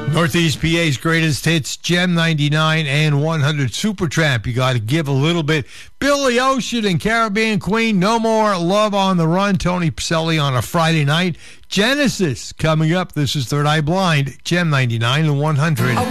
Northeast PA's greatest hits, Gem 99 and 100. Supertramp, you got to give a little bit. Billy Ocean and Caribbean Queen, No More Love on the Run. Tony Pacelli on a Friday night. Genesis coming up. This is Third Eye Blind, Gem 99 and 100.